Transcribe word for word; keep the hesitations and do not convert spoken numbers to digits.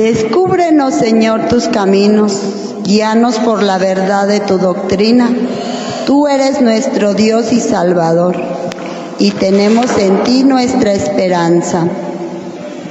Descúbrenos, Señor, tus caminos, guíanos por la verdad de tu doctrina. Tú eres nuestro Dios y Salvador, y tenemos en ti nuestra esperanza.